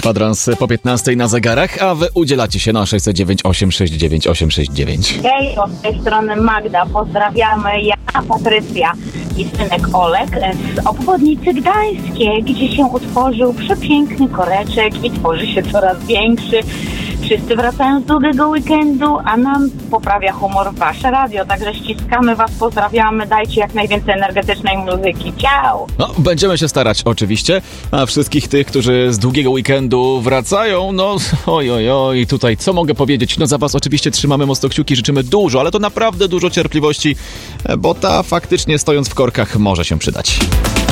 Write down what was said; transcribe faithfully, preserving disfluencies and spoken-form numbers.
Kwadrans po piętnastej na zegarach, a wy udzielacie się na sześć zero dziewięć osiem sześć dziewięć osiem sześć dziewięć. Hej, od tej strony Magda. Pozdrawiamy. Ja, Patrycja i synek Olek z obwodnicy Gdańskiej, gdzie się utworzył przepiękny koreczek i tworzy się coraz większy. Wszyscy wracają z długiego weekendu, a nam poprawia humor wasze radio. Także ściskamy was, pozdrawiamy, dajcie jak najwięcej energetycznej muzyki. Ciao! No, będziemy się starać oczywiście, a wszystkich tych, którzy z długiego weekendu wracają, no oj, oj, oj, tutaj co mogę powiedzieć? No za was oczywiście trzymamy mocno kciuki, życzymy dużo, ale to naprawdę dużo cierpliwości, bo ta faktycznie stojąc w korkach może się przydać.